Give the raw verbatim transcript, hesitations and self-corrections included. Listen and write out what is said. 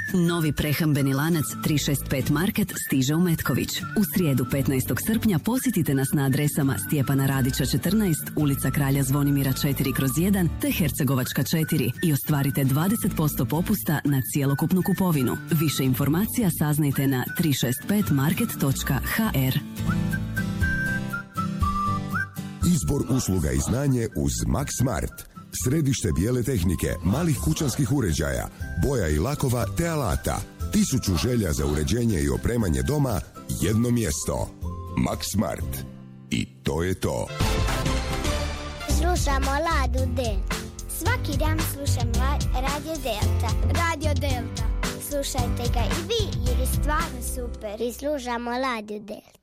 Novi prehrambeni lanac tri šest pet Market stiže u Metković. U srijedu petnaestog srpnja posjetite nas na adresama Stjepana Radića četrnaest, ulica Kralja Zvonimira četiri kroz jedan te Hercegovačka četiri i ostvarite dvadeset posto popusta na cjelokupnu kupovinu. Više informacija saznajte na tri šest pet market točka h r. Izbor usluga i znanje uz Max Smart. Središte bijele tehnike, malih kućanskih uređaja, boja i lakova te alata. Tisuću želja za uređenje i opremanje doma, jedno mjesto. Max Smart. I to je to. Slušamo Ladu Delta. Svaki dan slušam la- Radio Delta. Radio Delta. Slušajte ga i vi jer je stvarno super. I slušamo Radio Delta.